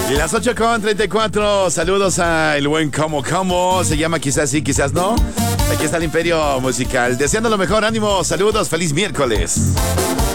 Las 8:34. Saludos a el buen Como. Se llama Quizás sí, quizás no. Aquí está el Imperio Musical. Deseando lo mejor, ánimo, saludos, feliz miércoles.